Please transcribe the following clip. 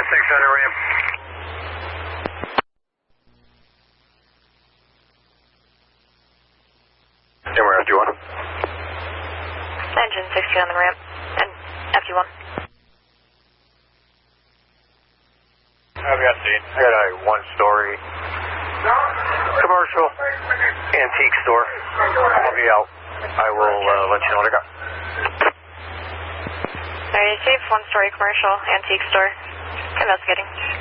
6 on the ramp. Anywhere else you want? Engine 60 on the ramp. And FT1. I've got seen. I got a one-story commercial antique store. I'll be out. I will let you know what I got. Very safe, one-story commercial antique store. Investigating.